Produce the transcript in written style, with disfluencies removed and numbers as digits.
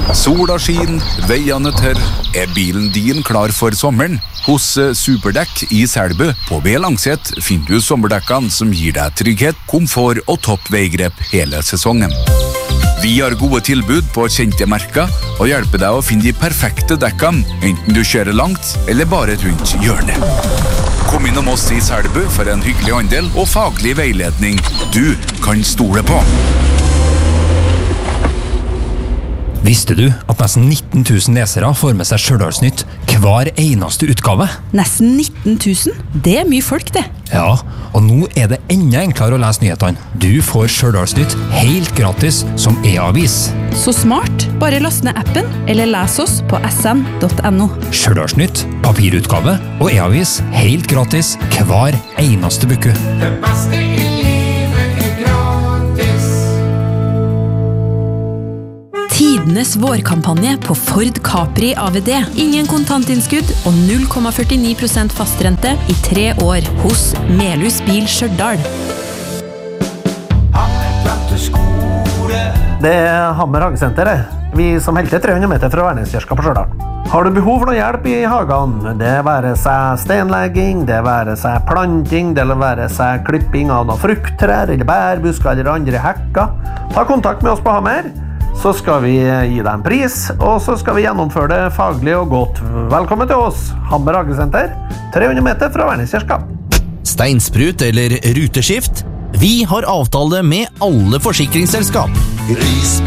Sola skin, veiene tørr. Bilen din klar for sommeren? Hos Superdekk i Selbu på B Langset finner du sommerdekkene som gir deg trygghet, komfort og topp veigrep hele sesongen. Vi har gode tilbud på kjente merker og hjelper deg å finne de perfekte dekkene, enten du kjører langt eller bare rundt hjørnet. Kom innom oss i Selbu for en hyggelig handel og faglig veiledning du kan stole på. Visste du at nesten 19 000 lesere får med seg Stjørdalsnytt hver eneste utgave? Nesten 19 000? Det er mye folk, det. Ja, og nå er det enda enklere å lese nyhetene. Du får Stjørdalsnytt helt gratis som e-avis. Så smart! Bare last ned appen, eller les oss på sn.no. Stjørdalsnytt, papirutgave og e-avis helt gratis hver eneste uke. Det beste i livet er gratis. Tidenes vårkampanje på Ford Capri AVD. Ingen kontantinnskudd og 0,49% fastrente i 3 år hos Melhus Bil Stjørdal. Det er Hammer Hagesenter, vi som helter 300 meter fra Værneskirka på Stjørdal. Har du behov for noe hjelp i hagen? Det være seg stenlegging, det være seg planting, det være seg klipping av noen frukttrær, eller bærbusker eller andre hekker. Ta kontakt med oss på Hammer, så skal vi gi deg en pris, og så skal vi gjennomføre det faglig og godt. Velkommen til oss, Hammer Hagesenter, 300 meter fra Værneskirka. Steinsprut eller ruteskift? Vi har avtale med alle forsikringsselskap. Risby